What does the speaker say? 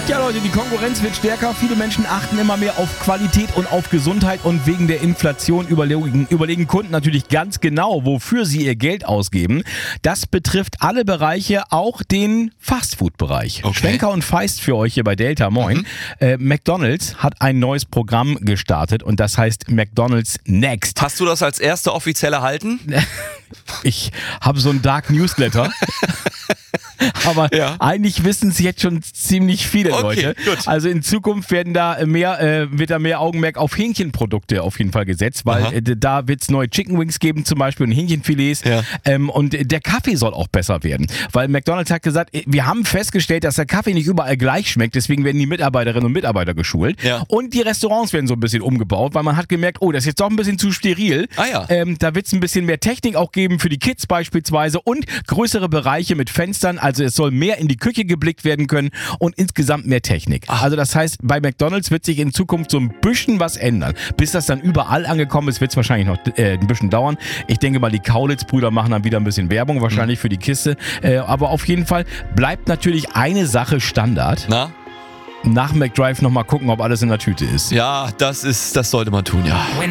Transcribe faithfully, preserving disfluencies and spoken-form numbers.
Ja Leute, die Konkurrenz wird stärker. Viele Menschen achten immer mehr auf Qualität und auf Gesundheit und wegen der Inflation überlegen, überlegen Kunden natürlich ganz genau, wofür sie ihr Geld ausgeben. Das betrifft alle Bereiche, auch den Fastfood-Bereich. Okay. Schwenker und Feist für euch hier bei Delta, moin. Mhm. Äh, McDonald's hat ein neues Programm gestartet und das heißt McDonald's Next. Hast du das als erste offiziell erhalten? Ich habe so ein Dark Newsletter. Aber ja. eigentlich wissen es jetzt schon ziemlich viele okay, Leute. Gut. Also in Zukunft werden da mehr, äh, wird da mehr Augenmerk auf Hähnchenprodukte auf jeden Fall gesetzt, weil äh, da wird es neue Chicken Wings geben zum Beispiel und Hähnchenfilets. Ja. Ähm, und der Kaffee soll auch besser werden. Weil McDonald's hat gesagt, wir haben festgestellt, dass der Kaffee nicht überall gleich schmeckt, deswegen werden die Mitarbeiterinnen und Mitarbeiter geschult. Ja. Und die Restaurants werden so ein bisschen umgebaut, weil man hat gemerkt, oh, das ist jetzt doch ein bisschen zu steril. Ah ja. Ähm, da wird es ein bisschen mehr Technik auch geben für die Kids beispielsweise und größere Bereiche mit Fenstern. Also es soll mehr in die Küche geblickt werden können und insgesamt mehr Technik. Ach. Also das heißt, bei McDonald's wird sich in Zukunft so ein bisschen was ändern. Bis das dann überall angekommen ist, wird es wahrscheinlich noch äh, ein bisschen dauern. Ich denke mal, die Kaulitz-Brüder machen dann wieder ein bisschen Werbung, wahrscheinlich mhm. für die Kiste. Äh, aber auf jeden Fall bleibt natürlich eine Sache Standard. Na? Nach McDrive nochmal gucken, ob alles in der Tüte ist. Ja, das ist, das sollte man tun, ja.